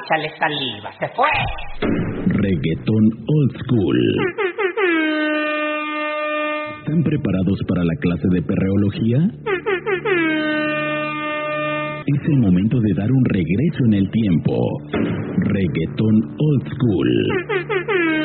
échale saliva, se fue. Reggaetón old school. ¿Están preparados para la clase de perreología? Es el momento de dar un regreso en el tiempo. Reggaetón old school.